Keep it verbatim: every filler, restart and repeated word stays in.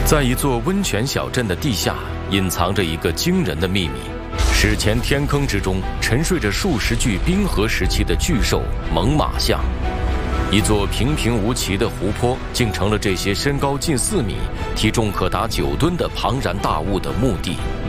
在一座温泉小镇的地下，隐藏着一个惊人的秘密。史前天坑之中，沉睡着数十具冰河时期的巨兽猛犸象。一座平平无奇的湖泊，竟成了这些身高近四米、体重可达九吨的庞然大物的墓地。